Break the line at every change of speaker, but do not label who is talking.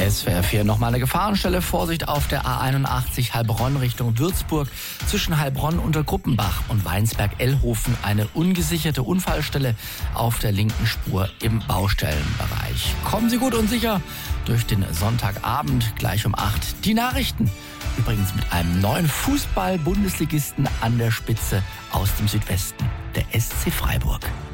SWR 4 nochmal eine Gefahrenstelle. Vorsicht auf der A81 Heilbronn Richtung Würzburg. Zwischen Heilbronn unter Gruppenbach und Weinsberg-Ellhofen eine ungesicherte Unfallstelle auf der linken Spur im Baustellenbereich. Kommen Sie gut und sicher durch den Sonntagabend, gleich um 8. Die Nachrichten. Übrigens mit einem neuen Fußball-Bundesligisten an der Spitze aus dem Südwesten, der SC Freiburg.